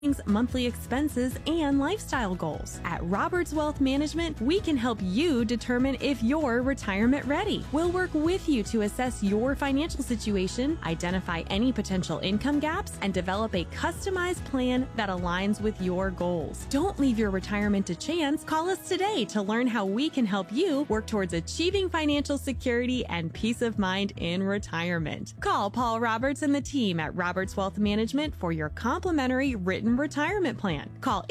monthly expenses, and lifestyle goals. At Roberts Wealth Management, we can help you determine if you're retirement ready. We'll work with you to assess your financial situation, identify any potential income gaps, and develop a customized plan that aligns with your goals. Don't leave your retirement to chance. Call us today to learn how we can help you work towards achieving financial security and peace of mind in retirement. Call Paul Roberts and the team at Roberts Wealth Management for your complimentary written retirement plan. Call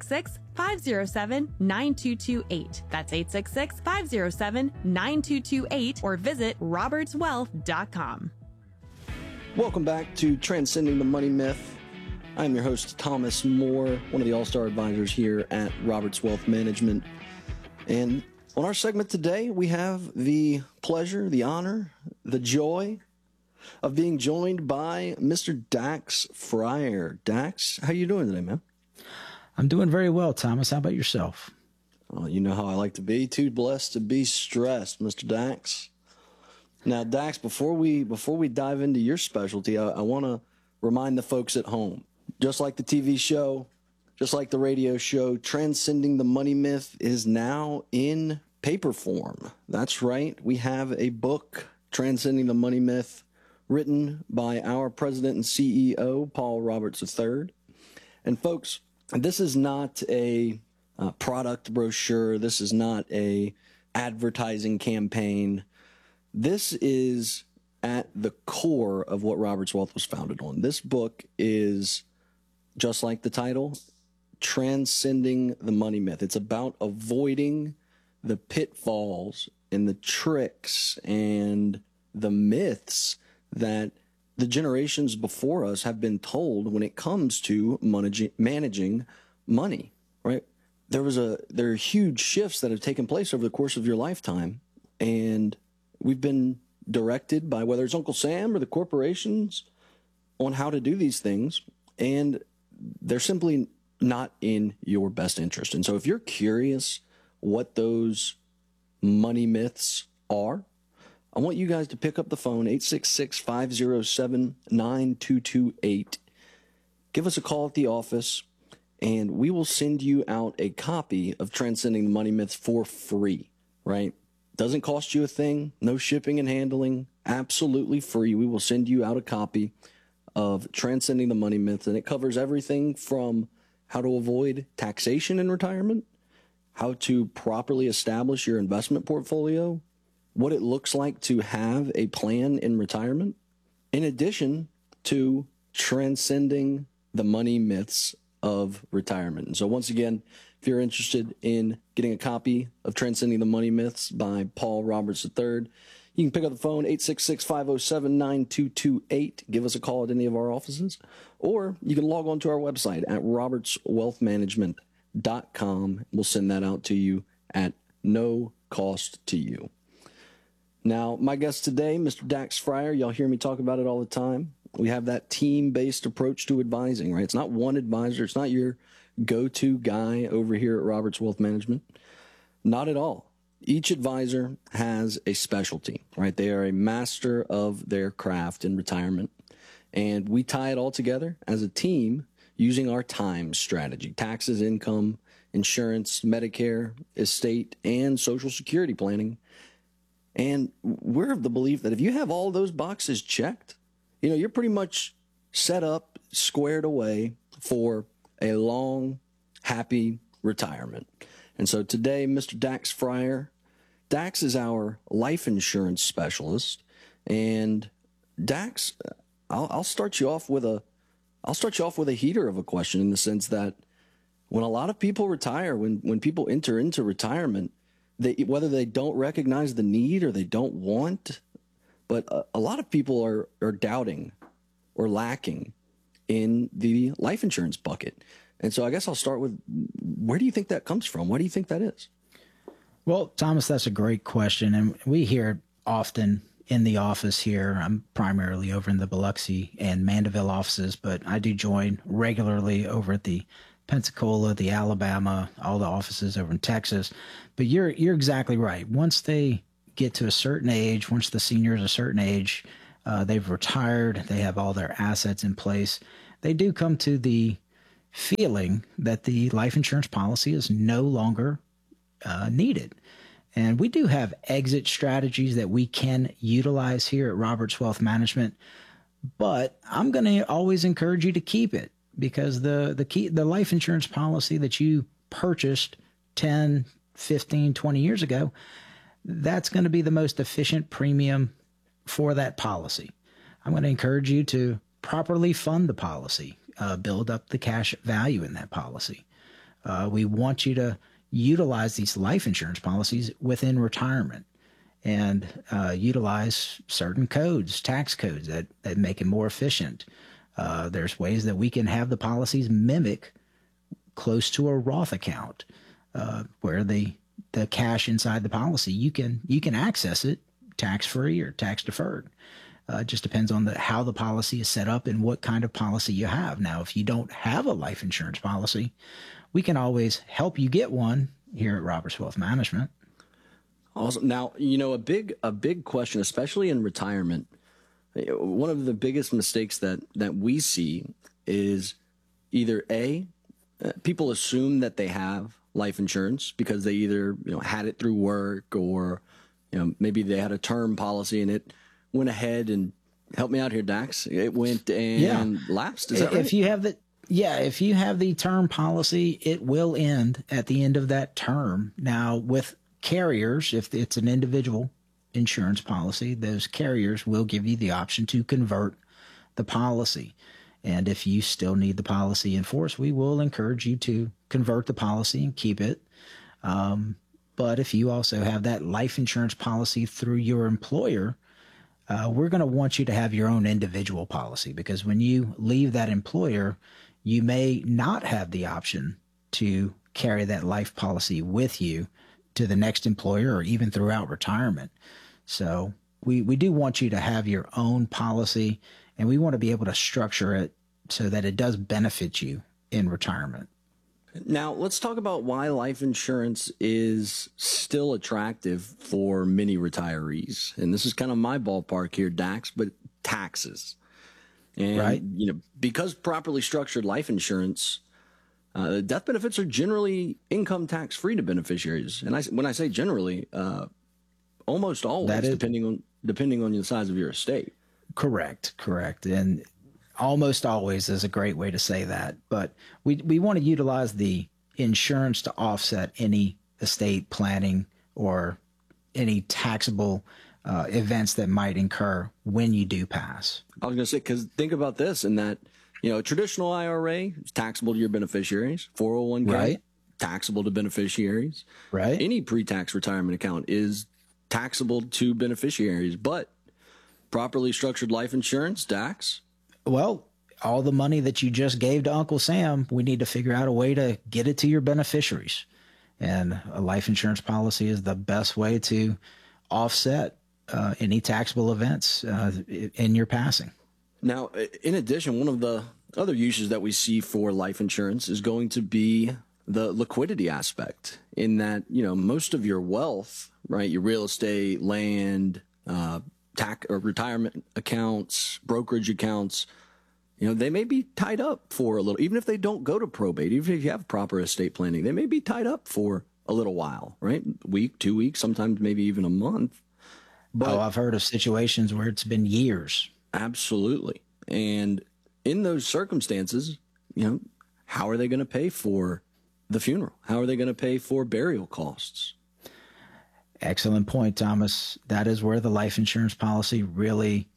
866-507-9228. That's 866-507-9228 or visit robertswealth.com. Welcome back to Transcending the Money Myth. I'm your host, Thomas Moore, one of the all-star advisors here at Roberts Wealth Management. And on our segment today, we have the pleasure, the honor, the joy of being joined by Mr. Dax Fryer. Dax, how you doing today, man? I'm doing very well, Thomas. How about yourself? Well, you know how I like to be. Too blessed to be stressed, Mr. Dax. Now, Dax, before we dive into your specialty, I want to remind the folks at home, just like the TV show, just like the radio show, Transcending the Money Myth is now in paper form. That's right. We have a book, Transcending the Money Myth, written by our president and CEO, Paul Roberts III. And folks, this is not a product brochure. This is not a advertising campaign. This is at the core of what Roberts Wealth was founded on. This book is, just like the title, Transcending the Money Myth. It's about avoiding the pitfalls and the tricks and the myths that the generations before us have been told when it comes to managing money, right? There are huge shifts that have taken place over the course of your lifetime, and we've been directed by whether it's Uncle Sam or the corporations on how to do these things, and they're simply not in your best interest. And so if you're curious what those money myths are, I want you guys to pick up the phone, 866-507-9228. Give us a call at the office, and we will send you out a copy of Transcending the Money Myths for free, right? Doesn't cost you a thing, no shipping and handling, absolutely free. We will send you out a copy of Transcending the Money Myths, and it covers everything from how to avoid taxation in retirement, how to properly establish your investment portfolio, what it looks like to have a plan in retirement, in addition to transcending the money myths of retirement. And so once again, if you're interested in getting a copy of Transcending the Money Myths by Paul Roberts III, you can pick up the phone, 866-507-9228. Give us a call at any of our offices, or you can log on to our website at robertswealthmanagement.com. We'll send that out to you at no cost to you. Now, my guest today, Mr. Dax Fryer, y'all hear me talk about it all the time. We have that team-based approach to advising, right? It's not one advisor. It's not your go-to guy over here at Roberts Wealth Management. Not at all. Each advisor has a specialty, right? They are a master of their craft in retirement. And we tie it all together as a team using our time strategy: taxes, income, insurance, Medicare, estate, and Social Security planning. And we're of the belief that if you have all those boxes checked, you know, you're pretty much set up, squared away for a long, happy retirement. And so today, Mr. Dax Fryer, Dax is our life insurance specialist. And Dax, I'll start you off with a heater of a question, in the sense that when a lot of people retire, when people enter into retirement, whether they don't recognize the need or they don't want, but a lot of people are doubting or lacking in the life insurance bucket. And so I guess I'll start with, where do you think that comes from? Why do you think that is? Well, Thomas, that's a great question. And we hear it often in the office here. I'm primarily over in the Biloxi and Mandeville offices, but I do join regularly over at the Pensacola, the Alabama, all the offices over in Texas. But you're exactly right. Once they get to a certain age, once the seniors a certain age, they've retired, they have all their assets in place, they do come to the feeling that the life insurance policy is no longer needed. And we do have exit strategies that we can utilize here at Roberts Wealth Management, but I'm going to always encourage you to keep it, because the life insurance policy that you purchased 10, 15, 20 years ago, that's going to be the most efficient premium for that policy. I'm going to encourage you to properly fund the policy, build up the cash value in that policy. We want you to utilize these life insurance policies within retirement and utilize certain codes, tax codes that make it more efficient. There's ways that we can have the policies mimic close to a Roth account, where the cash inside the policy, you can access it tax-free or tax-deferred. It just depends on how the policy is set up and what kind of policy you have. Now, if you don't have a life insurance policy, we can always help you get one here at Roberts Wealth Management. Awesome. Now, a big question, especially in retirement, one of the biggest mistakes that we see is either people assume that they have life insurance because they either had it through work, or maybe they had a term policy and it went ahead and, help me out here, Dax, it went and lapsed. Is that right? If you have the term policy, it will end at the end of that term. Now, with carriers, if it's an individual insurance policy, those carriers will give you the option to convert the policy. And if you still need the policy in force, we will encourage you to convert the policy and keep it. But if you also have that life insurance policy through your employer, we're going to want you to have your own individual policy, because when you leave that employer, you may not have the option to carry that life policy with you to the next employer or even throughout retirement. So we do want you to have your own policy, and we want to be able to structure it so that it does benefit you in retirement. Now, let's talk about why life insurance is still attractive for many retarees. And this is kind of my ballpark here, Dax, but taxes. And, right. Because properly structured life insurance, death benefits are generally income tax-free to beneficiaries. And when I say generally, almost always, depending on the size of your estate. Correct. And almost always is a great way to say that. But we want to utilize the insurance to offset any estate planning or any taxable events that might incur when you do pass. I was going to say, because think about this, in that, a traditional IRA is taxable to your beneficiaries, 401k, right, taxable to beneficiaries. Right. Any pre-tax retirement account is taxable to beneficiaries, but properly structured life insurance, Dax? Well, all the money that you just gave to Uncle Sam, we need to figure out a way to get it to your beneficiaries. And a life insurance policy is the best way to offset any taxable events in your passing. Now, in addition, one of the other uses that we see for life insurance is going to be the liquidity aspect, in that, most of your wealth, right, your real estate, land, tax or retirement accounts, brokerage accounts, they may be tied up for a little, even if they don't go to probate, even if you have proper estate planning, they may be tied up for a little while, right? Week, 2 weeks, sometimes maybe even a month. But I've heard of situations where it's been years. Absolutely. And in those circumstances, how are they going to pay for the funeral? How are they going to pay for burial costs? Excellent point, Thomas. That is where the life insurance policy really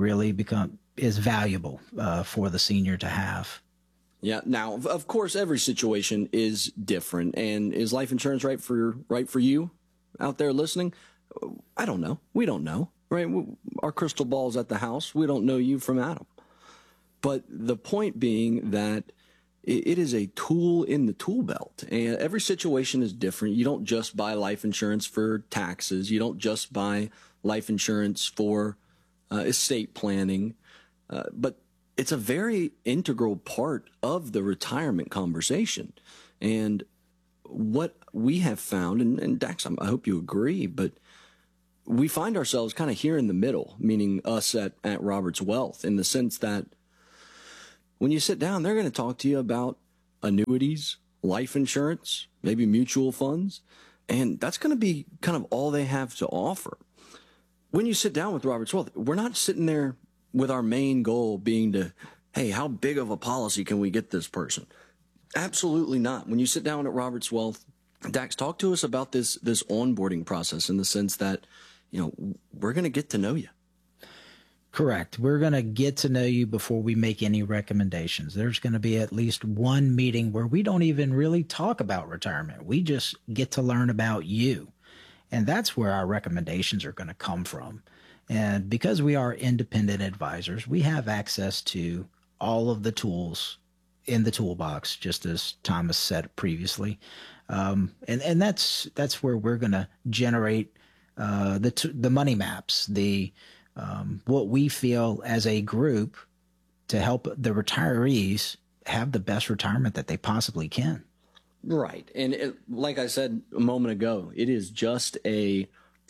is valuable for the senior to have. Yeah. Now, of course, every situation is different. And is life insurance right for you out there listening? I don't know. We don't know, right? Our crystal ball's at the house. We don't know you from Adam. But the point being that it is a tool in the tool belt, and every situation is different. You don't just buy life insurance for taxes. You don't just buy life insurance for estate planning, but it's a very integral part of the retirement conversation. And what we have found, and Dax, I hope you agree, but we find ourselves kind of here in the middle, meaning us at Roberts Wealth, in the sense that when you sit down, they're going to talk to you about annuities, life insurance, maybe mutual funds. And that's going to be kind of all they have to offer. When you sit down with Roberts Wealth, we're not sitting there with our main goal being to, hey, how big of a policy can we get this person? Absolutely not. When you sit down at Roberts Wealth, Dax, talk to us about this onboarding process in the sense that, we're going to get to know you. Correct. We're going to get to know you before we make any recommendations. There's going to be at least one meeting where we don't even really talk about retirement. We just get to learn about you. And that's where our recommendations are going to come from. And because we are independent advisors, we have access to all of the tools in the toolbox, just as Thomas said previously. And that's where we're going to generate the money maps, what we feel as a group to help the retirees have the best retirement that they possibly can. Right. And like I said a moment ago, it is just a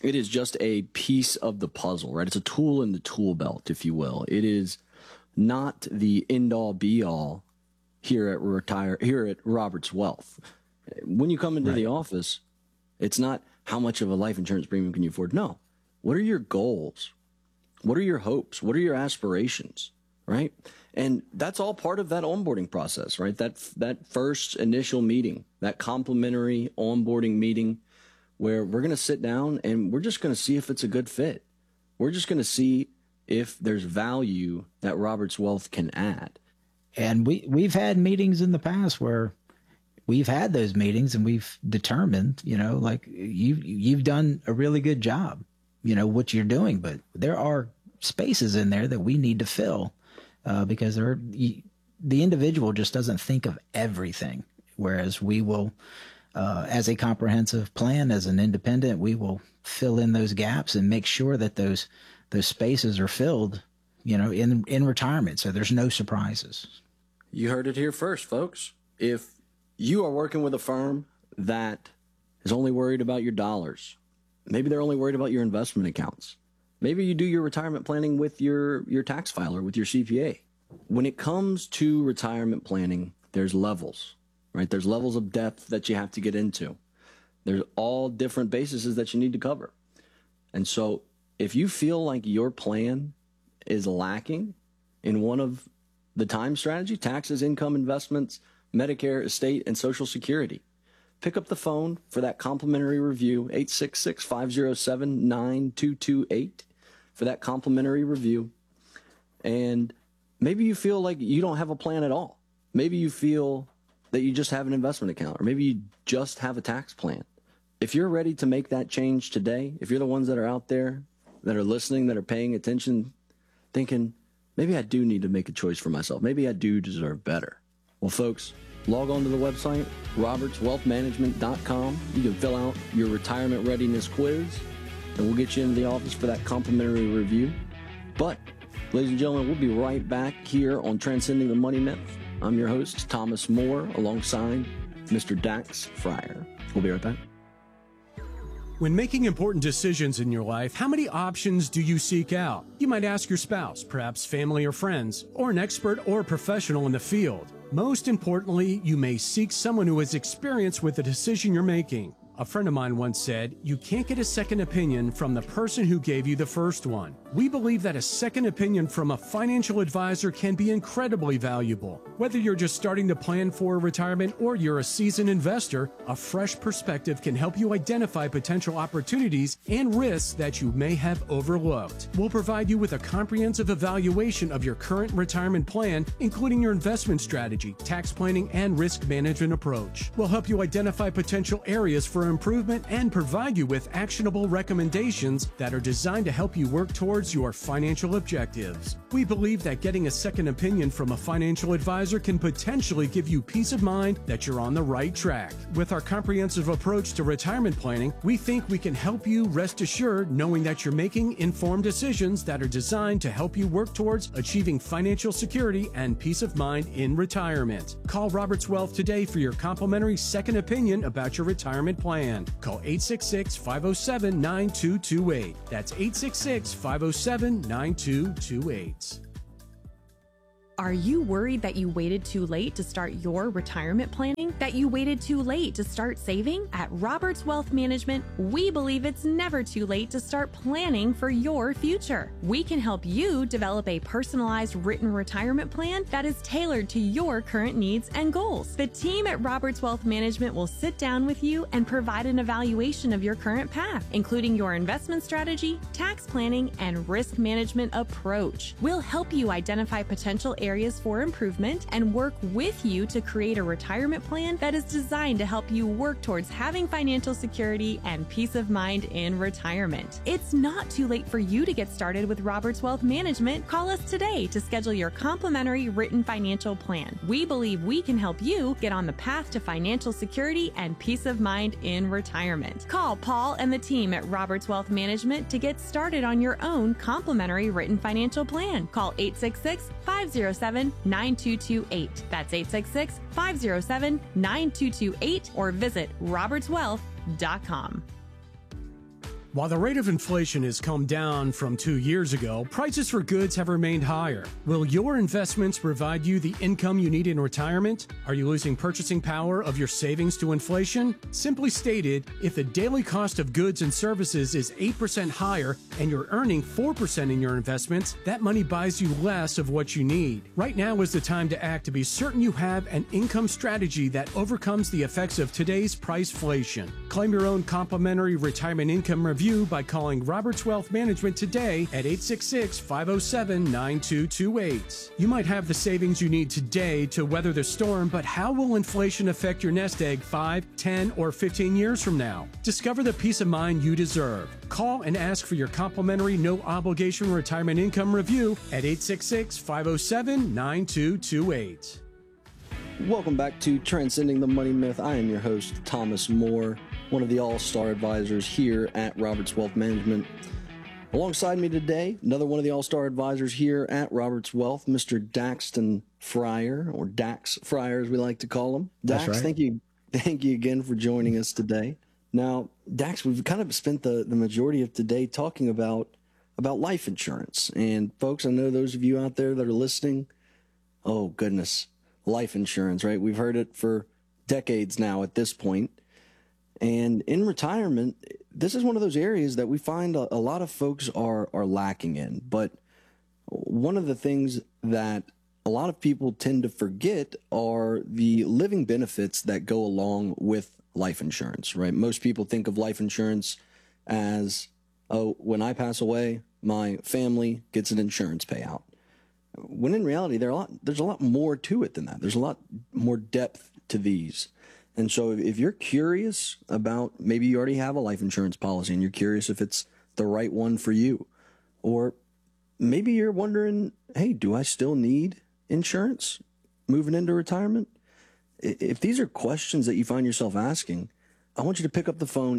piece of the puzzle, right? It's a tool in the tool belt, if you will. It is not the end all be all here at Roberts Wealth. When you come into the office, it's not how much of a life insurance premium can you afford? No. What are your goals? What are your hopes? What are your aspirations? Right? And that's all part of that onboarding process, right? That first initial meeting, that complimentary onboarding meeting where we're going to sit down and we're just going to see if it's a good fit. We're just going to see if there's value that Roberts Wealth can add. And we've had meetings in the past where we've had those meetings and we've determined, like you've done a really good job, what you're doing, but there are spaces in there that we need to fill because the individual just doesn't think of everything. Whereas we will, as a comprehensive plan, as an independent, we will fill in those gaps and make sure that those spaces are filled, in retirement. So there's no surprises. You heard it here first, folks. If you are working with a firm that is only worried about your dollars, maybe they're only worried about your investment accounts. Maybe you do your retirement planning with your tax filer, with your CPA. When it comes to retirement planning, there's levels, right? There's levels of depth that you have to get into. There's all different bases that you need to cover. And so if you feel like your plan is lacking in one of the time strategy, taxes, income, investments, Medicare, estate, and Social Security, pick up the phone for that complimentary review, 866-507-9228 for that complimentary review. And maybe you feel like you don't have a plan at all. Maybe you feel that you just have an investment account, or maybe you just have a tax plan. If you're ready to make that change today, if you're the ones that are out there that are listening, that are paying attention, thinking, maybe I do need to make a choice for myself. Maybe I do deserve better. Well, folks, log on to the website, robertswealthmanagement.com. You can fill out your retirement readiness quiz, and we'll get you into the office for that complimentary review. But, ladies and gentlemen, we'll be right back here on Transcending the Money Myth. I'm your host, Thomas Moore, alongside Mr. Dax Fryer. We'll be right back. When making important decisions in your life, how many options do you seek out? You might ask your spouse, perhaps family or friends, or an expert or professional in the field. Most importantly, you may seek someone who has experience with the decision you're making. A friend of mine once said, you can't get a second opinion from the person who gave you the first one. We believe that a second opinion from a financial advisor can be incredibly valuable. Whether you're just starting to plan for retirement or you're a seasoned investor, a fresh perspective can help you identify potential opportunities and risks that you may have overlooked. We'll provide you with a comprehensive evaluation of your current retirement plan, including your investment strategy, tax planning, and risk management approach. We'll help you identify potential areas for improvement and provide you with actionable recommendations that are designed to help you work towards your financial objectives. We believe that getting a second opinion from a financial advisor can potentially give you peace of mind that you're on the right track. With our comprehensive approach to retirement planning, we think we can help you rest assured knowing that you're making informed decisions that are designed to help you work towards achieving financial security and peace of mind in retirement. Call Roberts Wealth today for your complimentary second opinion about your retirement plan. Call 866-507-9228. That's 866-507-9228. Are you worried that you waited too late to start your retirement planning? That you waited too late to start saving? At Roberts Wealth Management, we believe it's never too late to start planning for your future. We can help you develop a personalized written retirement plan that is tailored to your current needs and goals. The team at Roberts Wealth Management will sit down with you and provide an evaluation of your current path, including your investment strategy, tax planning, and risk management approach. We'll help you identify potential areas for improvement and work with you to create a retirement plan that is designed to help you work towards having financial security and peace of mind in retirement. It's not too late for you to get started with Roberts Wealth Management. Call us today to schedule your complimentary written financial plan. We believe we can help you get on the path to financial security and peace of mind in retirement. Call Paul and the team at Roberts Wealth Management to get started on your own complimentary written financial plan. Call 866-507-9228. That's 866-507-9228 or visit robertswealth.com. While the rate of inflation has come down from 2 years ago, prices for goods have remained higher. Will your investments provide you the income you need in retirement? Are you losing purchasing power of your savings to inflation? Simply stated, if the daily cost of goods and services is 8% higher and you're earning 4% in your investments, that money buys you less of what you need. Right now is the time to act to be certain you have an income strategy that overcomes the effects of today's priceflation. Claim your own complimentary retirement income review by calling Roberts Wealth Management today at 866-507-9228. You might have the savings you need today to weather the storm, but how will inflation affect your nest egg 5, 10, or 15 years from now? Discover the peace of mind you deserve. Call and ask for your complimentary no-obligation retirement income review at 866-507-9228. Welcome back to Transcending the Money Myth. I am your host, Thomas Moore, one of the all-star advisors here at Roberts Wealth Management. Alongside me today, another one of the all-star advisors here at Roberts Wealth, Mr. Daxton Fryer, or Dax Fryer as we like to call him. Dax, That's right. Thank you again for joining us today. Now, Dax, we've kind of spent the majority of today talking about life insurance. And folks, I know those of you out there that are listening, oh goodness, life insurance, right? We've heard it for decades now at this point. And in retirement, this is one of those areas that we find a lot of folks are lacking in. But one of the things that a lot of people tend to forget are the living benefits that go along with life insurance, right? Most people think of life insurance as, oh, when I pass away, my family gets an insurance payout. When in reality, there's a lot more to it than that. There's a lot more depth to these. And so if you're curious about, maybe you already have a life insurance policy and you're curious if it's the right one for you, or maybe you're wondering, hey, do I still need insurance moving into retirement? If these are questions that you find yourself asking, I want you to pick up the phone,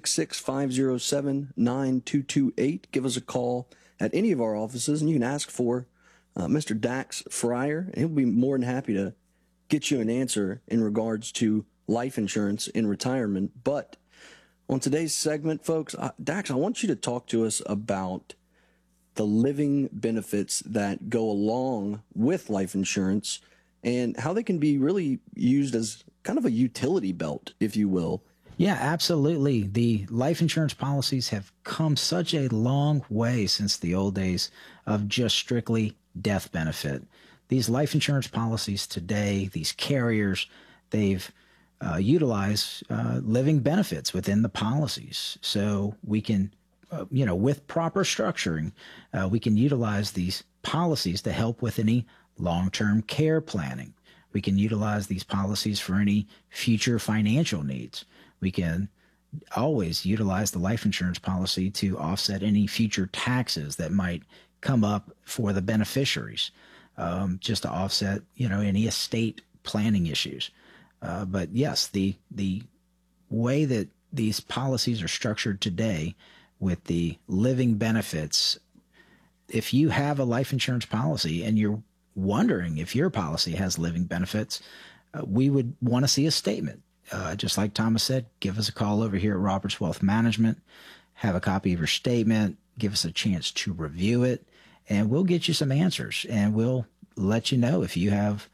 866-507-9228. Give us a call at any of our offices and you can ask for Mr. Dax Fryer, and he'll be more than happy to get you an answer in regards to life insurance in retirement. But on today's segment, folks, Dax, I want you to talk to us about the living benefits that go along with life insurance and how they can be really used as kind of a utility belt, if you will. Yeah, absolutely. The life insurance policies have come such a long way since the old days of just strictly death benefit. These life insurance policies today, these carriers, they've utilized living benefits within the policies. So we can, with proper structuring, we can utilize these policies to help with any long-term care planning. We can utilize these policies for any future financial needs. We can always utilize the life insurance policy to offset any future taxes that might come up for the beneficiaries, just to offset, any estate planning issues. But yes, the way that these policies are structured today with the living benefits, if you have a life insurance policy and you're wondering if your policy has living benefits, we would want to see a statement. Just like Thomas said, give us a call over here at Roberts Wealth Management, have a copy of your statement, give us a chance to review it, and we'll get you some answers, and we'll let you know if you have,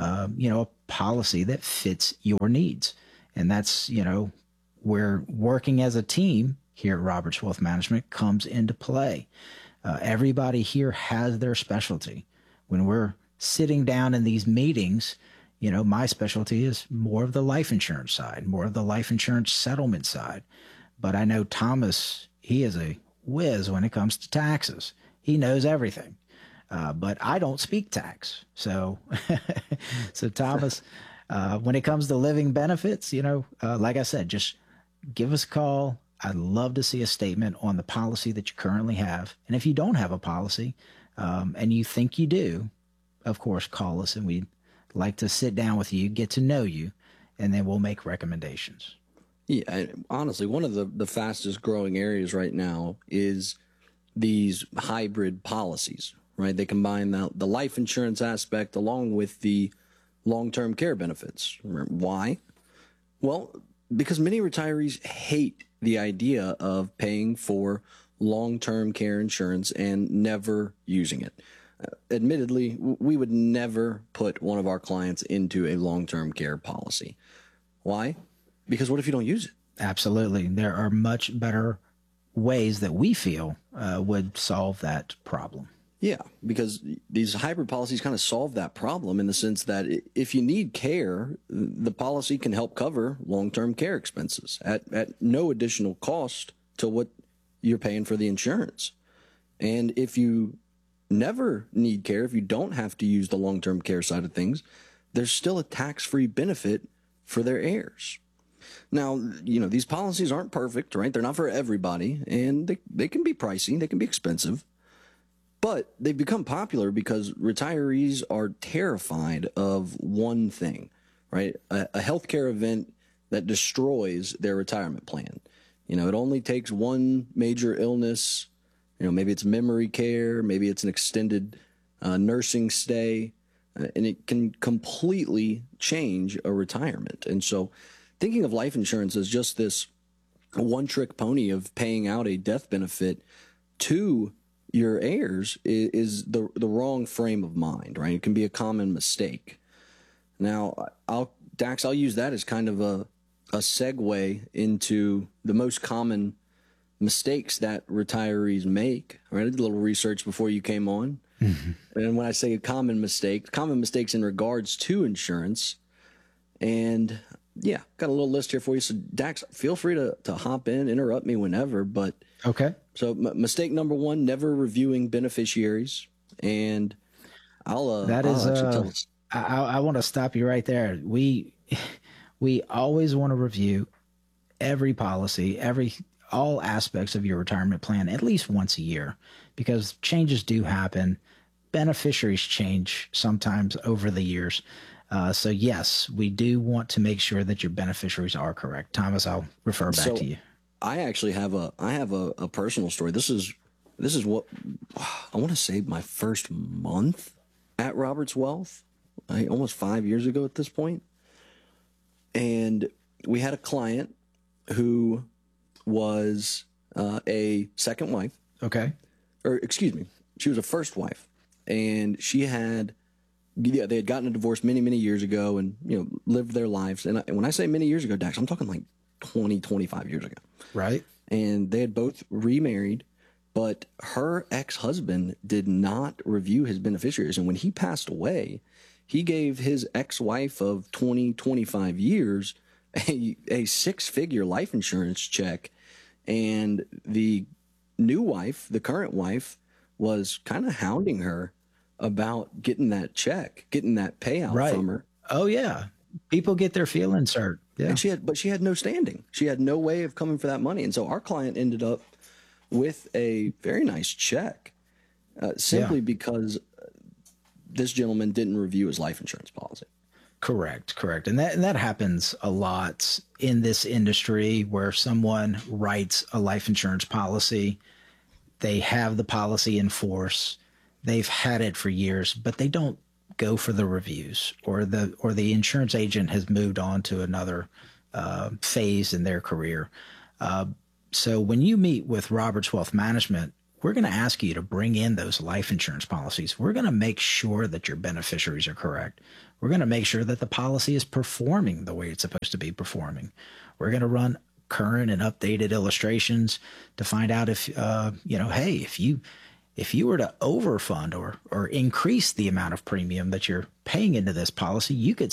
a policy that fits your needs. And that's, where working as a team here at Roberts Wealth Management comes into play. Everybody here has their specialty. When we're sitting down in these meetings, my specialty is more of the life insurance side, more of the life insurance settlement side. But I know Thomas, he is a whiz when it comes to taxes. He knows everything. But I don't speak tax. So, so Thomas, when it comes to living benefits, like I said, just give us a call. I'd love to see a statement on the policy that you currently have. And if you don't have a policy, and you think you do, of course, call us, and we'd like to sit down with you, get to know you, and then we'll make recommendations. Yeah, honestly, one of the fastest growing areas right now is these hybrid policies, right? They combine the life insurance aspect along with the long-term care benefits. Why? Well, because many retirees hate the idea of paying for long-term care insurance and never using it. Admittedly, we would never put one of our clients into a long-term care policy. Why? Because what if you don't use it? Absolutely. There are much better ways that we feel would solve that problem. Yeah, because these hybrid policies kind of solve that problem in the sense that if you need care, the policy can help cover long-term care expenses at no additional cost to what you're paying for the insurance. And if you never need care, if you don't have to use the long-term care side of things, there's still a tax-free benefit for their heirs. Now, these policies aren't perfect, right? They're not for everybody, and they can be pricey, they can be expensive. But they've become popular because retirees are terrified of one thing, right? A healthcare event that destroys their retirement plan. It only takes one major illness. Maybe it's memory care, maybe it's an extended nursing stay, and it can completely change a retirement. And so thinking of life insurance as just this one-trick pony of paying out a death benefit to your heirs is the wrong frame of mind, right? It can be a common mistake. Now, I'll use that as kind of a segue into the most common mistakes that retirees make. Right? I did a little research before you came on. Mm-hmm. And when I say common mistakes in regards to insurance. And yeah, got a little list here for you. So Dax, feel free to hop in, interrupt me whenever, but okay. So mistake number one, never reviewing beneficiaries. And I want to stop you right there. We always want to review every policy, all aspects of your retirement plan at least once a year, because changes do happen. Beneficiaries change sometimes over the years. So yes, we do want to make sure that your beneficiaries are correct. Thomas, I'll refer back to you. I actually have a personal story. This is what I want to say my first month at Roberts Wealth, almost 5 years ago at this point. And we had a client who was a second wife. Okay. Or excuse me, she was a first wife, and they had gotten a divorce many, many years ago and, lived their lives. And when I say many years ago, Dax, I'm talking like 20, 25 years ago. Right. And they had both remarried, but her ex-husband did not review his beneficiaries. And when he passed away, he gave his ex-wife of 20, 25 years a six-figure life insurance check. And the new wife, the current wife, was kind of hounding her about getting that check, getting that payout from her. Oh, yeah. People get their feelings hurt. Yeah. And she had no standing. She had no way of coming for that money. And so our client ended up with a very nice check simply because this gentleman didn't review his life insurance policy. Correct. And that happens a lot in this industry where someone writes a life insurance policy. They have the policy in force. They've had it for years, but they don't go for the reviews, or the insurance agent has moved on to another phase in their career. So when you meet with Roberts Wealth Management, we're going to ask you to bring in those life insurance policies. We're going to make sure that your beneficiaries are correct. We're going to make sure that the policy is performing the way it's supposed to be performing. We're going to run current and updated illustrations to find out if, hey, if you were to overfund or increase the amount of premium that you're paying into this policy, you could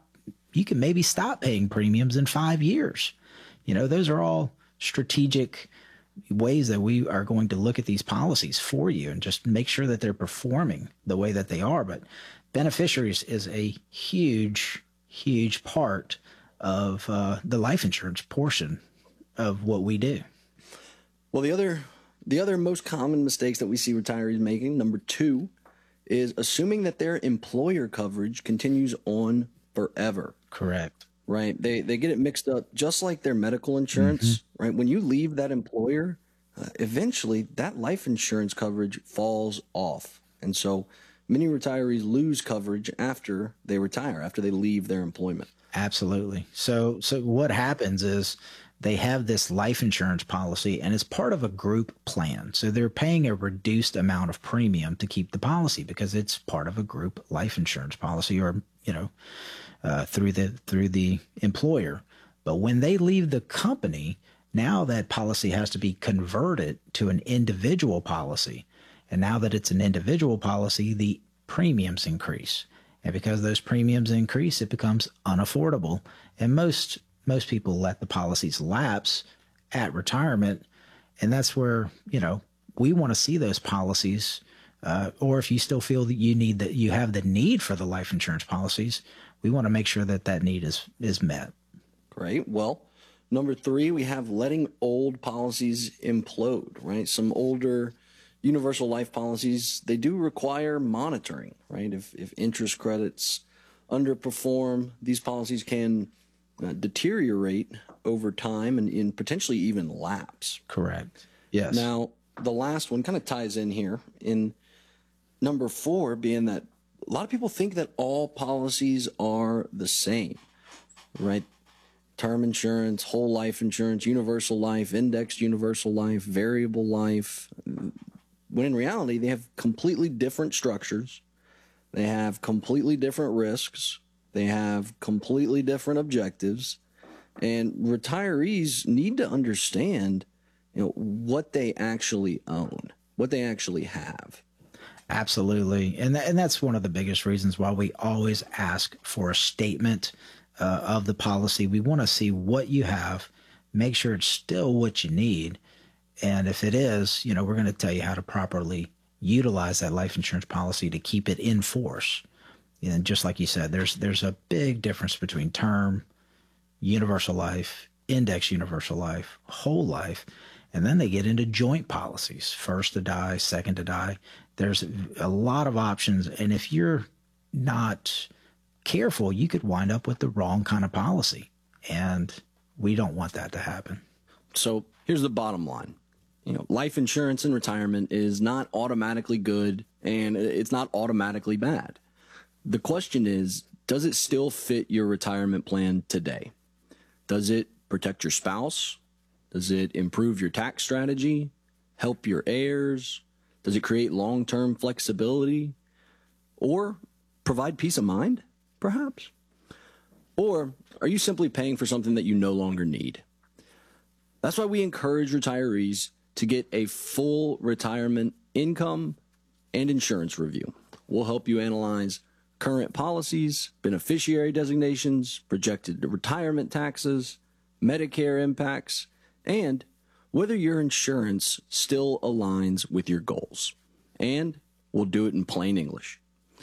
maybe stop paying premiums in 5 years. Those are all strategic ways that we are going to look at these policies for you and just make sure that they're performing the way that they are. But beneficiaries is a huge, huge part of the life insurance portion of what we do. Well, the other most common mistakes that we see retirees making, number 2, is assuming that their employer coverage continues on forever. Correct. Right. They get it mixed up, just like their medical insurance, right? When you leave that employer, eventually that life insurance coverage falls off. And so many retirees lose coverage after they retire, after they leave their employment. Absolutely. So what happens is they have this life insurance policy and it's part of a group plan. So they're paying a reduced amount of premium to keep the policy because it's part of a group life insurance policy or, through the employer. But when they leave the company, now that policy has to be converted to an individual policy. And now that it's an individual policy, the premiums increase. And because those premiums increase, it becomes unaffordable. And most people let the policies lapse at retirement. And that's where, we want to see those policies. Or if you still feel that you have the need for the life insurance policies, we want to make sure that need is met. Great. Well, number 3, we have letting old policies implode, right? Some older universal life policies, they do require monitoring, right? If interest credits underperform, these policies can deteriorate over time and potentially even lapse. Correct. Yes. Now, the last one kind of ties in here in number 4, being that a lot of people think that all policies are the same, right? Term insurance, whole life insurance, universal life, indexed universal life, variable life, when in reality, they have completely different structures. They have completely different risks. They have completely different objectives. And retirees need to understand, what they actually own, what they actually have. Absolutely. And that's one of the biggest reasons why we always ask for a statement of the policy. We want to see what you have, make sure it's still what you need. And if it is, we're going to tell you how to properly utilize that life insurance policy to keep it in force. And just like you said, there's a big difference between term, universal life, index universal life, whole life, and then they get into joint policies, first to die, second to die. There's a lot of options. And if you're not careful, you could wind up with the wrong kind of policy. And we don't want that to happen. So here's the bottom line. Life insurance in retirement is not automatically good and it's not automatically bad. The question is, does it still fit your retirement plan today? Does it protect your spouse? Does it improve your tax strategy? Help your heirs? Does it create long-term flexibility? Or provide peace of mind, perhaps? Or are you simply paying for something that you no longer need? That's why we encourage retirees to get a full retirement income and insurance review. We'll help you analyze current policies, beneficiary designations, projected retirement taxes, Medicare impacts, and whether your insurance still aligns with your goals. And we'll do it in plain English.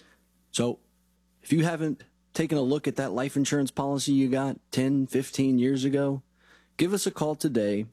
So if you haven't taken a look at that life insurance policy you got 10, 15 years ago, give us a call today,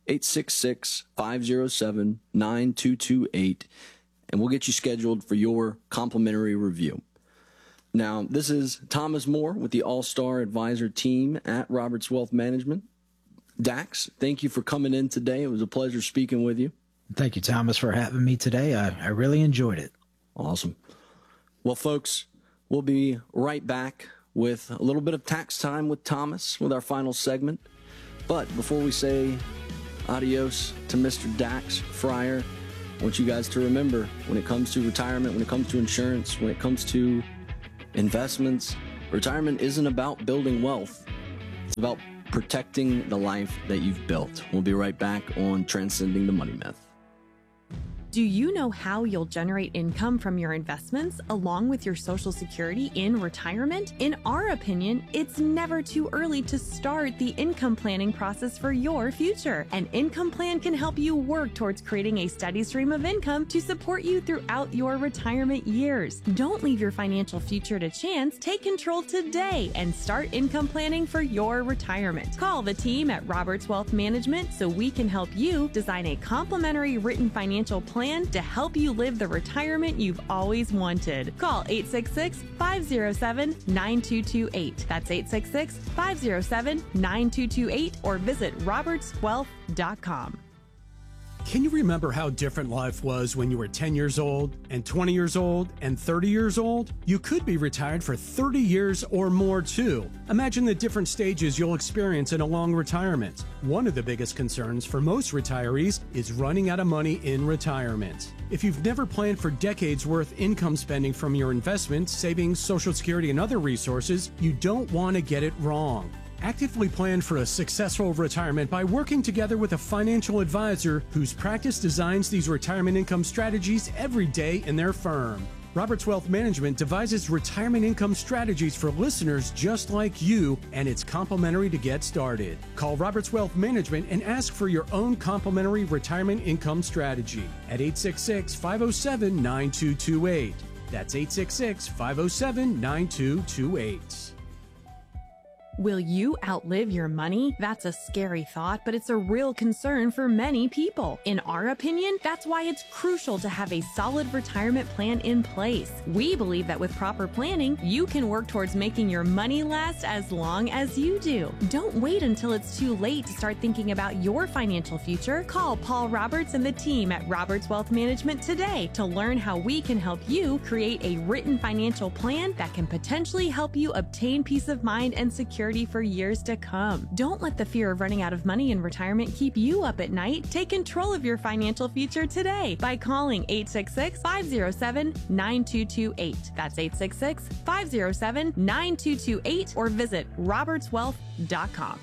866-507-9228, and we'll get you scheduled for your complimentary review. Now, this is Thomas Moore with the All-Star Advisor team at Roberts Wealth Management. Dax, thank you for coming in today. It was a pleasure speaking with you. Thank you, Thomas, for having me today. I really enjoyed it. Awesome. Well, folks, we'll be right back with a little bit of tax time with Thomas with our final segment. But before we say adios to Mr. Dax Fryer, I want you guys to remember, when it comes to retirement, when it comes to insurance, when it comes to investments, retirement isn't about building wealth. It's about protecting the life that you've built. We'll be right back on Transcending the Money Myth. Do you know how you'll generate income from your investments along with your Social Security in retirement? In our opinion, it's never too early to start the income planning process for your future. An income plan can help you work towards creating a steady stream of income to support you throughout your retirement years. Don't leave your financial future to chance. Take control today and start income planning for your retirement. Call the team at Roberts Wealth Management so we can help you design a complimentary written financial plan to help you live the retirement you've always wanted. Call 866-507-9228. That's 866-507-9228 or visit robertswealth.com. Can you remember how different life was when you were 10 years old and 20 years old and 30 years old? You could be retired for 30 years or more too. Imagine the different stages you'll experience in a long retirement. One of the biggest concerns for most retirees is running out of money in retirement. If you've never planned for decades worth income spending from your investments, savings, Social Security, and other resources, you don't want to get it wrong. Actively plan for a successful retirement by working together with a financial advisor whose practice designs these retirement income strategies every day in their firm. Roberts Wealth Management devises retirement income strategies for listeners just like you, and it's complimentary to get started. Call Roberts Wealth Management and ask for your own complimentary retirement income strategy at 866-507-9228. That's 866-507-9228. Will you outlive your money? That's a scary thought, but it's a real concern for many people. In our opinion, that's why it's crucial to have a solid retirement plan in place. We believe that with proper planning, you can work towards making your money last as long as you do. Don't wait until it's too late to start thinking about your financial future. Call Paul Roberts and the team at Roberts Wealth Management today to learn how we can help you create a written financial plan that can potentially help you obtain peace of mind and security for years to come. Don't let the fear of running out of money in retirement keep you up at night. Take control of your financial future today by calling 866-507-9228. That's 866-507-9228 or visit robertswealth.com.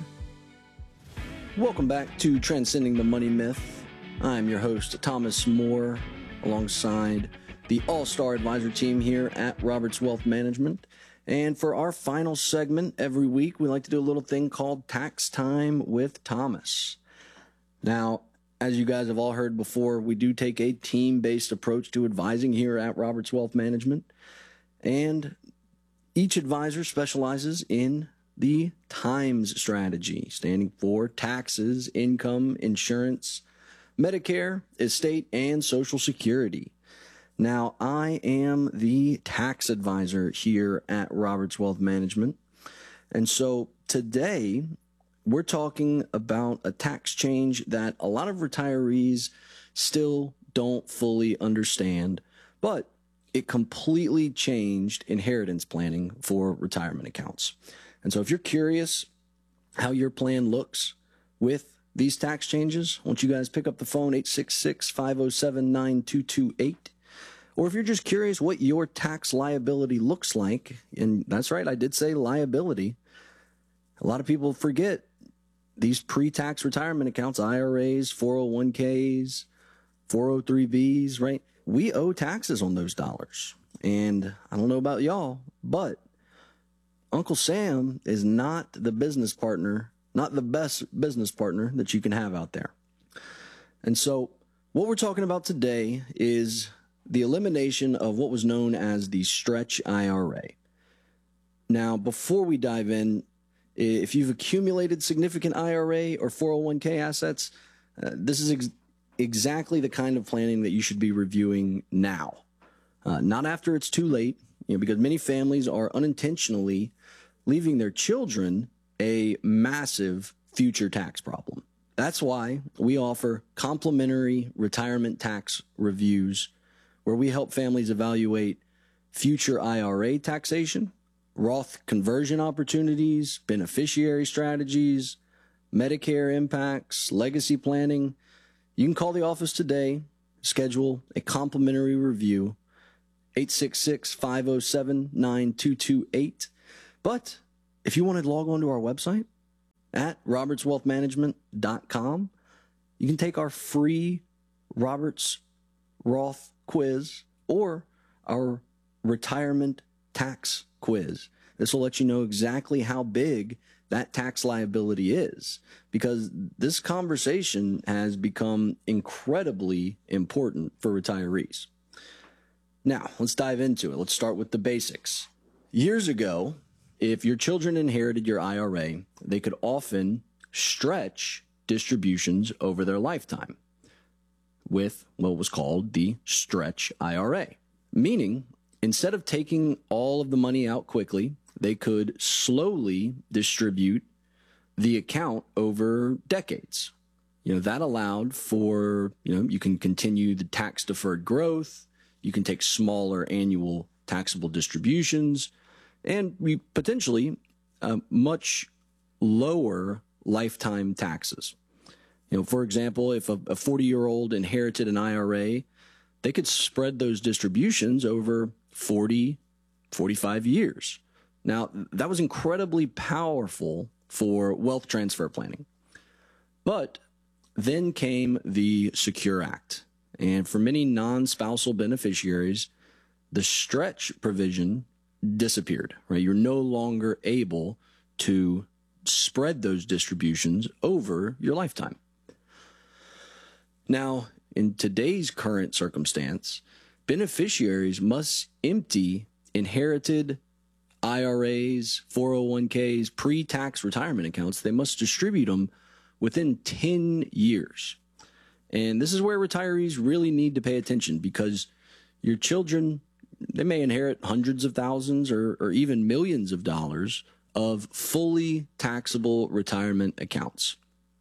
Welcome back to Transcending the Money Myth. I'm your host, Thomas Moore, alongside the All-Star Advisor team here at Roberts Wealth Management. And for our final segment every week, we like to do a little thing called Tax Time with Thomas. Now, as you guys have all heard before, we do take a team-based approach to advising here at Roberts Wealth Management. And each advisor specializes in the TIMES strategy, standing for taxes, income, insurance, Medicare, estate, and Social Security. Now, I am the tax advisor here at Roberts Wealth Management. And so today, we're talking about a tax change that a lot of retirees still don't fully understand, but it completely changed inheritance planning for retirement accounts. And so if you're curious how your plan looks with these tax changes, I want you guys to pick up the phone, 866-507-9228. Or if you're just curious what your tax liability looks like, and that's right, I did say liability. A lot of people forget these pre-tax retirement accounts, IRAs, 401ks, 403bs, right? We owe taxes on those dollars. And I don't know about y'all, but Uncle Sam is not the business partner, not the best business partner that you can have out there. And so what we're talking about today is the elimination of what was known as the stretch IRA. Now, before we dive in, if you've accumulated significant IRA or 401k assets, this is exactly the kind of planning that you should be reviewing now, not after it's too late, because many families are unintentionally leaving their children a massive future tax problem. That's why we offer complimentary retirement tax reviews, where we help families evaluate future IRA taxation, Roth conversion opportunities, beneficiary strategies, Medicare impacts, legacy planning. You can call the office today schedule a complimentary review, 866-507-9228. But if you want to log on to our website at robertswealthmanagement.com, you can take our free Roberts Roth quiz or our retirement tax quiz. This will let you know exactly how big that tax liability is, because this conversation has become incredibly important for retirees. Now, let's dive into it. Let's start with the basics. Years ago, if your children inherited your IRA, they could often stretch distributions over their lifetime with what was called the stretch IRA, meaning instead of taking all of the money out quickly, they could slowly distribute the account over decades. That allowed for, you can continue the tax deferred growth, you can take smaller annual taxable distributions, and we potentially much lower lifetime taxes. For example, if a 40-year-old inherited an IRA, they could spread those distributions over 40, 45 years. Now, that was incredibly powerful for wealth transfer planning. But then came the Secure Act. And for many non-spousal beneficiaries, the stretch provision disappeared, right? You're no longer able to spread those distributions over your lifetime. Now, in today's current circumstance, beneficiaries must empty inherited IRAs, 401ks, pre-tax retirement accounts. They must distribute them within 10 years. And this is where retirees really need to pay attention, because your children, they may inherit hundreds of thousands or even millions of dollars of fully taxable retirement accounts.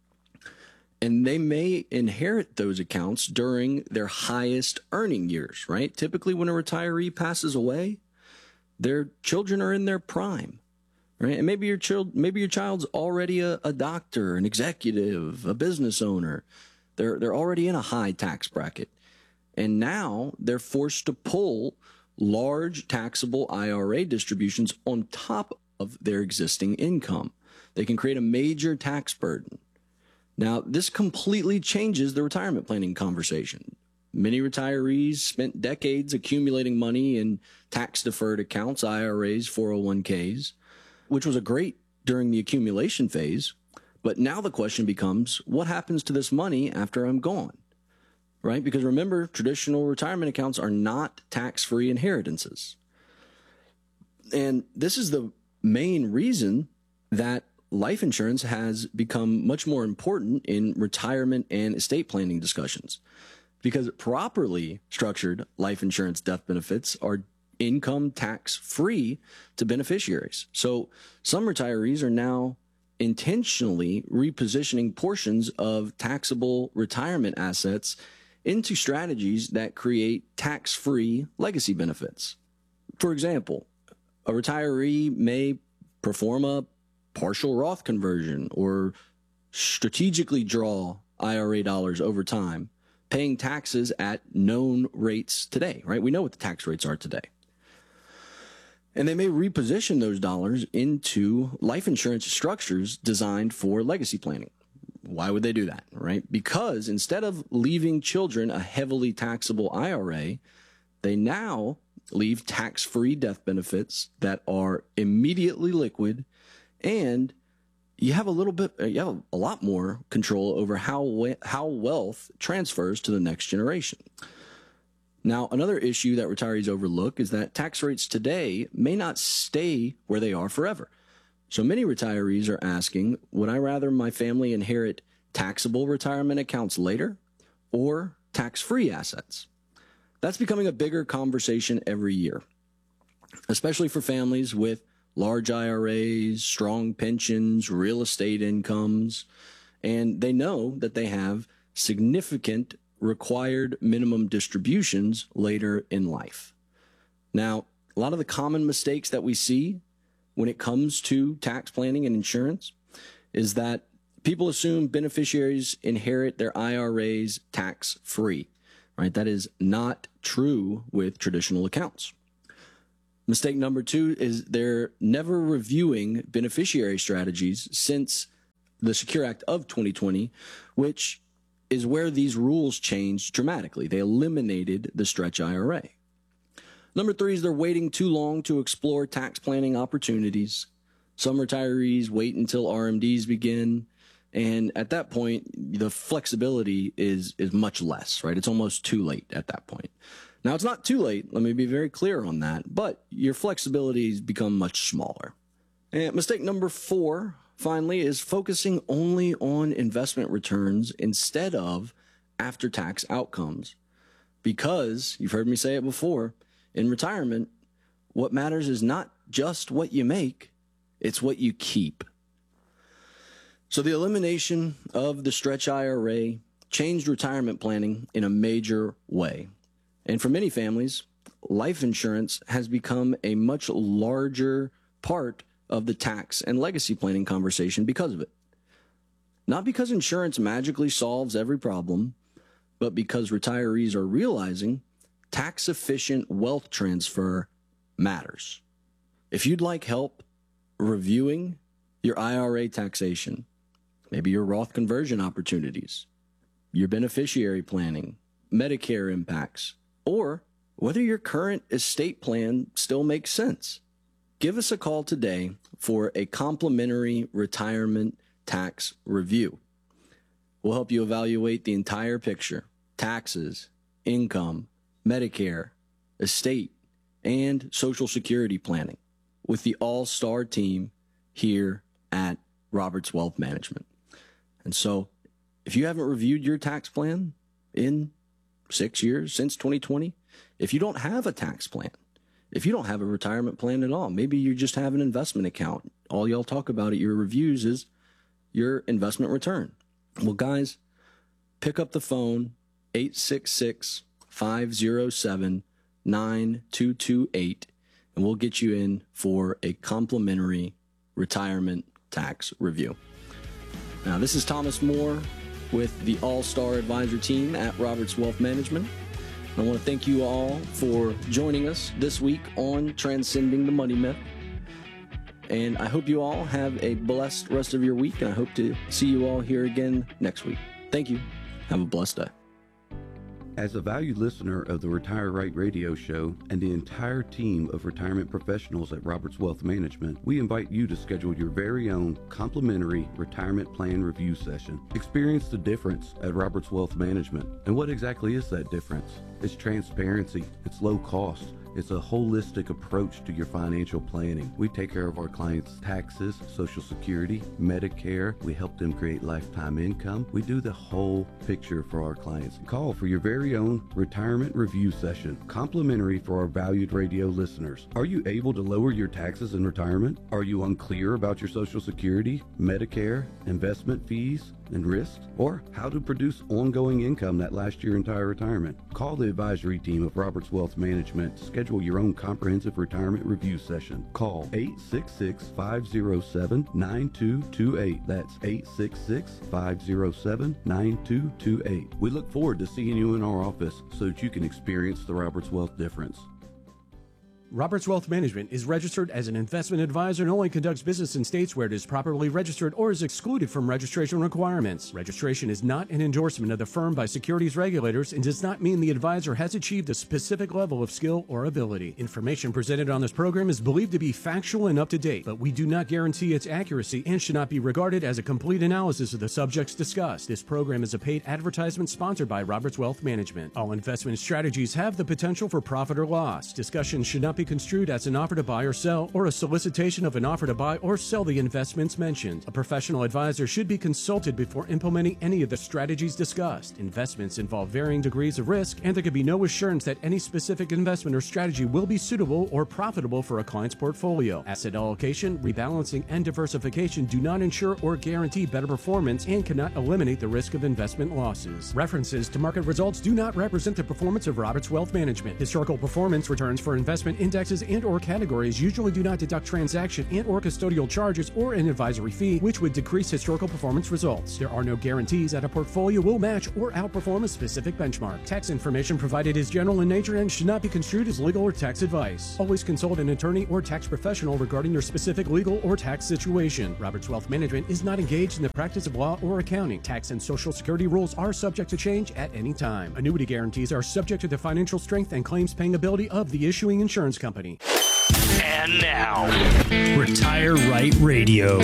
And they may inherit those accounts during their highest earning years, right? Typically, when a retiree passes away, their children are in their prime, right? And maybe your child's already a doctor, an executive, a business owner. They're already in a high tax bracket. And now they're forced to pull large taxable IRA distributions on top of their existing income. They can create a major tax burden. Now, this completely changes the retirement planning conversation. Many retirees spent decades accumulating money in tax-deferred accounts, IRAs, 401ks, which was great during the accumulation phase. But now the question becomes, what happens to this money after I'm gone? Right? Because remember, traditional retirement accounts are not tax-free inheritances. And this is the main reason that life insurance has become much more important in retirement and estate planning discussions, because properly structured life insurance death benefits are income tax free to beneficiaries. So some retirees are now intentionally repositioning portions of taxable retirement assets into strategies that create tax-free legacy benefits. For example, a retiree may perform a partial Roth conversion or strategically draw IRA dollars over time, paying taxes at known rates today, right? We know what the tax rates are today. And they may reposition those dollars into life insurance structures designed for legacy planning. Why would they do that, right? Because instead of leaving children a heavily taxable IRA, they now leave tax-free death benefits that are immediately liquid, and you have a lot more control over how wealth transfers to the next generation. Now, another issue that retirees overlook is that tax rates today may not stay where they are forever. So many retirees are asking, would I rather my family inherit taxable retirement accounts later or tax-free assets? That's becoming a bigger conversation every year, especially for families with large IRAs, strong pensions, real estate incomes, and they know that they have significant required minimum distributions later in life. Now, a lot of the common mistakes that we see when it comes to tax planning and insurance is that people assume beneficiaries inherit their IRAs tax-free, right? That is not true with traditional accounts. Mistake number 2 is they're never reviewing beneficiary strategies since the Secure Act of 2020, which is where these rules changed dramatically. They eliminated the stretch IRA. Number 3 is they're waiting too long to explore tax planning opportunities. Some retirees wait until RMDs begin, and at that point, the flexibility is much less, right? It's almost too late at that point. Now, it's not too late. Let me be very clear on that, but your flexibility has become much smaller. And mistake number 4, finally, is focusing only on investment returns instead of after-tax outcomes. Because, you've heard me say it before, in retirement, what matters is not just what you make, it's what you keep. So the elimination of the stretch IRA changed retirement planning in a major way. And for many families, life insurance has become a much larger part of the tax and legacy planning conversation because of it. Not because insurance magically solves every problem, but because retirees are realizing tax-efficient wealth transfer matters. If you'd like help reviewing your IRA taxation, maybe your Roth conversion opportunities, your beneficiary planning, Medicare impacts, or whether your current estate plan still makes sense, give us a call today for a complimentary retirement tax review. We'll help you evaluate the entire picture: taxes, income, Medicare, estate, and Social Security planning with the all-star team here at Roberts Wealth Management. And so if you haven't reviewed your tax plan in 6 years, since 2020, if you don't have a tax plan, if you don't have a retirement plan at all, maybe you just have an investment account, all y'all talk about at your reviews is your investment return. Well, guys, pick up the phone, 866-507-9228, and we'll get you in for a complimentary retirement tax review. Now, this is Thomas Moore with the All-Star Advisor team at Roberts Wealth Management. I want to thank you all for joining us this week on Transcending the Money Myth. And I hope you all have a blessed rest of your week, and I hope to see you all here again next week. Thank you. Have a blessed day. As a valued listener of the Retire Right radio show and the entire team of retirement professionals at Roberts Wealth Management, we invite you to schedule your very own complimentary retirement plan review session. Experience the difference at Roberts Wealth Management. And what exactly is that difference? It's transparency. It's low cost. It's a holistic approach to your financial planning. We take care of our clients' taxes, Social Security, Medicare. We help them create lifetime income. We do the whole picture for our clients. Call for your very own retirement review session, complimentary for our valued radio listeners. Are you able to lower your taxes in retirement? Are you unclear about your Social Security, Medicare, investment fees, and risks, or how to produce ongoing income that lasts your entire retirement? Call the advisory team of Roberts Wealth Management to schedule your own comprehensive retirement review session. Call 866-507-9228. That's 866-507-9228. We look forward to seeing you in our office so that you can experience the Roberts Wealth difference. Roberts Wealth Management is registered as an investment advisor and only conducts business in states where it is properly registered or is excluded from registration requirements. Registration is not an endorsement of the firm by securities regulators and does not mean the advisor has achieved a specific level of skill or ability. Information presented on this program is believed to be factual and up to date, but we do not guarantee its accuracy and should not be regarded as a complete analysis of the subjects discussed. This program is a paid advertisement sponsored by Roberts Wealth Management. All investment strategies have the potential for profit or loss. Discussion should not be construed as an offer to buy or sell or a solicitation of an offer to buy or sell the investments mentioned. A professional advisor should be consulted before implementing any of the strategies discussed. Investments involve varying degrees of risk, and there can be no assurance that any specific investment or strategy will be suitable or profitable for a client's portfolio. Asset allocation, rebalancing, and diversification do not ensure or guarantee better performance and cannot eliminate the risk of investment losses. References to market results do not represent the performance of Roberts Wealth Management. Historical performance returns for investment in indexes and or categories usually do not deduct transaction and or custodial charges or an advisory fee, which would decrease historical performance results. There are no guarantees that a portfolio will match or outperform a specific benchmark. Tax information provided is general in nature and should not be construed as legal or tax advice. Always consult an attorney or tax professional regarding your specific legal or tax situation. Roberts Wealth Management is not engaged in the practice of law or accounting. Tax and Social Security rules are subject to change at any time. Annuity guarantees are subject to the financial strength and claims paying ability of the issuing insurance company. And now, Retire Right Radio.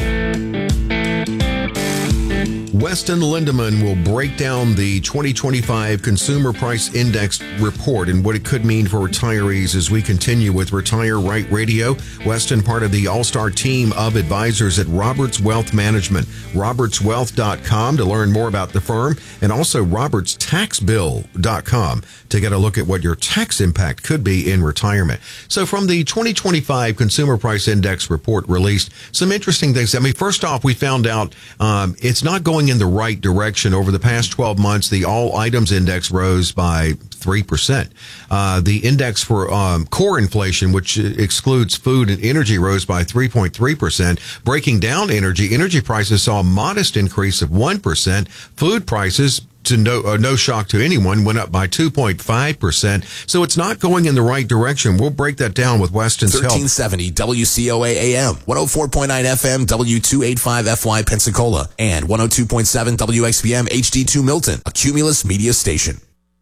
Weston Lindemann will break down the 2025 Consumer Price Index report and what it could mean for retirees as we continue with Retire Right Radio. Weston, part of the all-star team of advisors at Roberts Wealth Management. RobertsWealth.com to learn more about the firm, and also RobertsTaxBill.com to get a look at what your tax impact could be in retirement. So from the 2025 Consumer Price Index report released, some interesting things. I mean, first off, we found out it's not going in the right direction. Over the past 12 months, the all items index rose by 3%. The index for core inflation, which excludes food and energy, rose by 3.3%. Breaking down energy prices saw a modest increase of 1%. Food prices, to no shock to anyone, went up by 2.5%. So it's not going in the right direction. We'll break that down with Weston's help. 1370 WCOA AM, 104.9 FM, W285FY Pensacola, and 102.7 WXVM HD2 Milton, a Cumulus media station.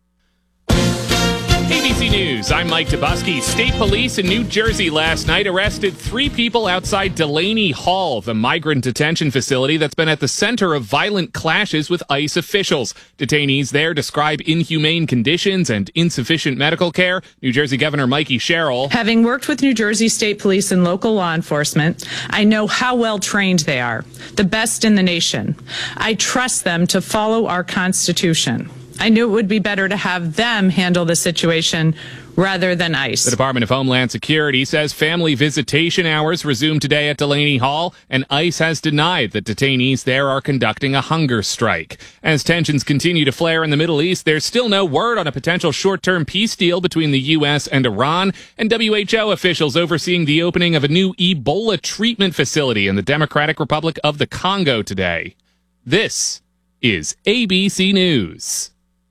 ABC News, I'm Mike Dubusky. State police in New Jersey last night arrested 3 people outside Delaney Hall, the migrant detention facility that's been at the center of violent clashes with ICE officials. Detainees there describe inhumane conditions and insufficient medical care. New Jersey Governor Mikey Sherrill. Having worked with New Jersey State Police and local law enforcement, I know how well trained they are, the best in the nation. I trust them to follow our Constitution. I knew it would be better to have them handle the situation rather than ICE. The Department of Homeland Security says family visitation hours resumed today at Delaney Hall, and ICE has denied that detainees there are conducting a hunger strike. As tensions continue to flare in the Middle East, there's still no word on a potential short-term peace deal between the U.S. and Iran, and WHO officials overseeing the opening of a new Ebola treatment facility in the Democratic Republic of the Congo today. This is ABC News.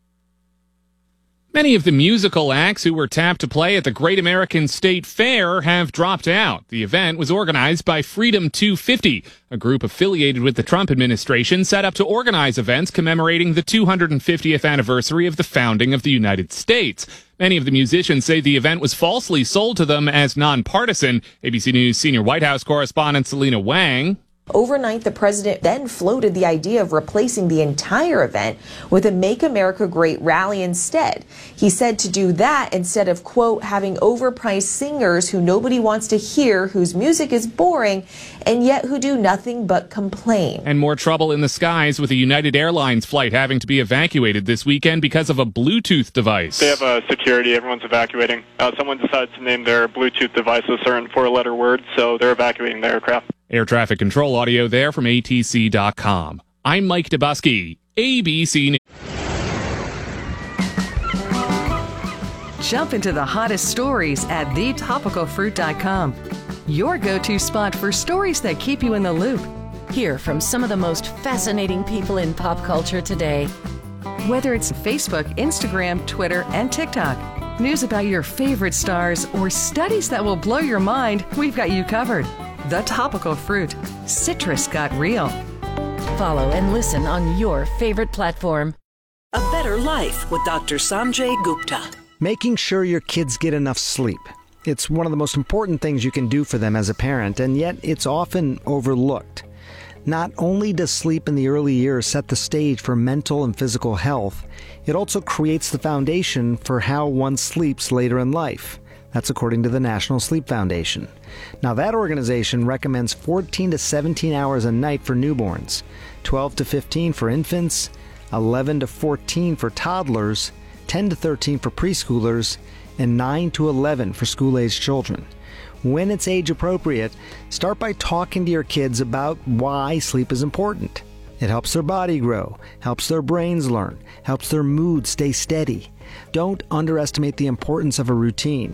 Many of the musical acts who were tapped to play at the Great American State Fair have dropped out. The event was organized by Freedom 250, a group affiliated with the Trump administration set up to organize events commemorating the 250th anniversary of the founding of the United States. Many of the musicians say the event was falsely sold to them as nonpartisan. ABC News senior White House correspondent Selena Wang. Overnight, the president then floated the idea of replacing the entire event with a Make America Great rally instead. He said to do that instead of, quote, having overpriced singers who nobody wants to hear, whose music is boring, and yet who do nothing but complain. And more trouble in the skies with a United Airlines flight having to be evacuated this weekend because of a Bluetooth device. They have security. Everyone's evacuating. Someone decided to name their Bluetooth device a certain 4-letter word, so they're evacuating the aircraft. Air traffic control audio there from ATC.com. I'm Mike Dubusky, ABC News. Jump into the hottest stories at thetopicalfruit.com. Your go-to spot for stories that keep you in the loop. Hear from some of the most fascinating people in pop culture today. Whether it's Facebook, Instagram, Twitter, and TikTok, news about your favorite stars, or studies that will blow your mind, we've got you covered. The Topical Fruit. Citrus got real. Follow and listen on your favorite platform. A Better Life with Dr. Sanjay Gupta. Making sure your kids get enough sleep. It's one of the most important things you can do for them as a parent, and yet it's often overlooked. Not only does sleep in the early years set the stage for mental and physical health, it also creates the foundation for how one sleeps later in life. That's according to the National Sleep Foundation. Now, that organization recommends 14 to 17 hours a night for newborns, 12 to 15 for infants, 11 to 14 for toddlers, 10 to 13 for preschoolers, and 9 to 11 for school-aged children. When it's age appropriate, start by talking to your kids about why sleep is important. It helps their body grow, helps their brains learn, helps their mood stay steady. Don't underestimate the importance of a routine.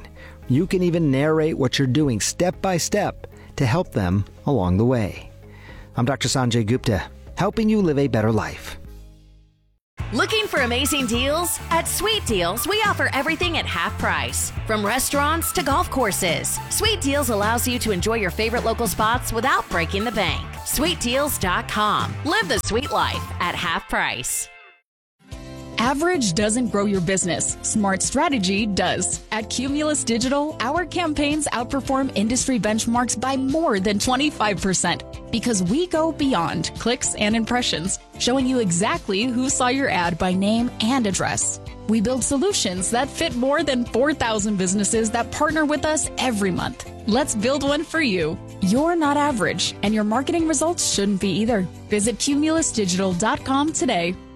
You can even narrate what you're doing step by step to help them along the way. I'm Dr. Sanjay Gupta, helping you live a better life. Looking for amazing deals? At Sweet Deals, we offer everything at half price. From restaurants to golf courses, Sweet Deals allows you to enjoy your favorite local spots without breaking the bank. SweetDeals.com. Live the sweet life at half price. Average doesn't grow your business. Smart strategy does. At Cumulus Digital, our campaigns outperform industry benchmarks by more than 25% because we go beyond clicks and impressions, showing you exactly who saw your ad by name and address. We build solutions that fit more than 4,000 businesses that partner with us every month. Let's build one for you. You're not average, and your marketing results shouldn't be either. Visit cumulusdigital.com today.